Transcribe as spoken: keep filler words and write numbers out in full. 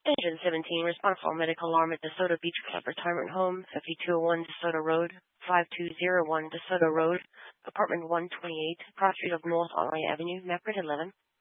Engine seventeen, response for medical alarm at DeSoto Beach Club Retirement Home, fifty-two oh one DeSoto Road, five two zero one DeSoto Road, apartment one twenty-eight, cross street of North Online Avenue, Mapfre eleven.